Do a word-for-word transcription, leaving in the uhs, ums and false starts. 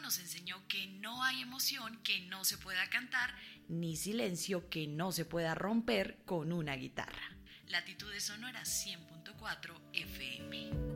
nos enseñó que no hay emoción que no se pueda cantar, ni silencio que no se pueda romper con una guitarra. Latitudes Sonoras cien punto cuatro F M.